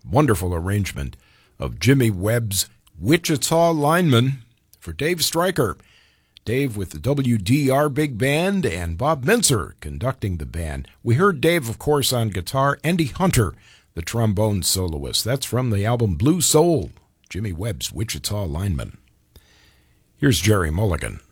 wonderful arrangement of Jimmy Webb's Wichita Lineman for Dave Stryker. Dave with the WDR Big Band and Bob Mintzer conducting the band. We heard Dave, of course, on guitar. Andy Hunter, the trombone soloist. That's from the album Blue Soul, Jimmy Webb's Wichita Lineman. Here's Jerry Mulligan.